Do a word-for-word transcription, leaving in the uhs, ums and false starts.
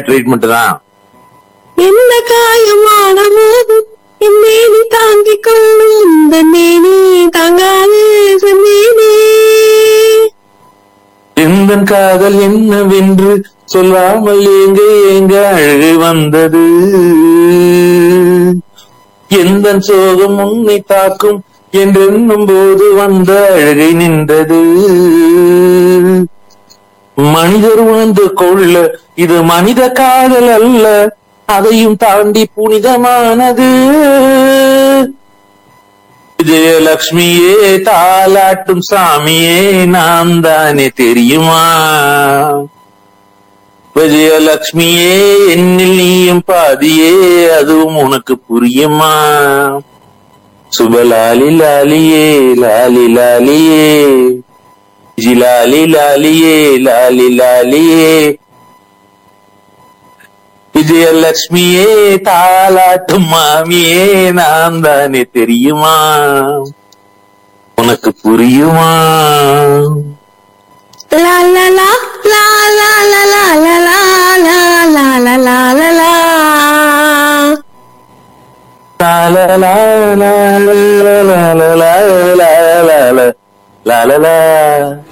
Treatment தான். எந்த காயமான போதும் என் மேனி தாங்கிக் கொள்ளும் இந்த மேனி தாங்காது சொன்னேனே. எந்த காதல் என்னவென்று சொல்லாமல் எங்க எங்க அழகு வந்தது. எந்த சோகம் உன்னை தாக்கும் என்றென்னும் போது வந்த அழகை நின்றது. மனிதர் உணர்ந்து கொள்ள இது மனித காதல் அல்ல, அதையும் தாண்டி புனிதமானது. விஜயலட்சுமியே தாலாட்டும் சாமியே நான் தானே தெரியுமா. விஜயலட்சுமியே என்னில் நீயும் பாதியே அதுவும் உனக்கு புரியுமா. சுபலாலி லாலியே லாலி லாலியே ஜிலாலி லாலியே லாலி லாலியே. விஜயலட்சுமியே தாலாட்டும் மாமியே நான் தானே தெரியுமா, உனக்கு புரியுமா. லா லா லா லா லா லா லா லா லா லா லா லா லா லா லா la la la la la la la la la la la la